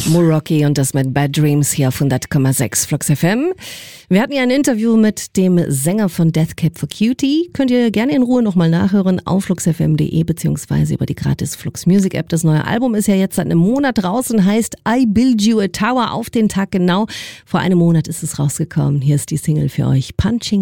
Moroki und das mit Bad Dreams hier auf 100,6 Flux FM. Wir hatten ja ein Interview mit dem Sänger von Death Cab for Cutie. Könnt ihr gerne in Ruhe nochmal nachhören auf fluxfm.de beziehungsweise über die gratis Flux Music App. Das neue Album ist ja jetzt seit einem Monat raus und heißt I Build You a Tower, auf den Tag genau. Vor einem Monat ist es rausgekommen. Hier ist die Single für euch, Punching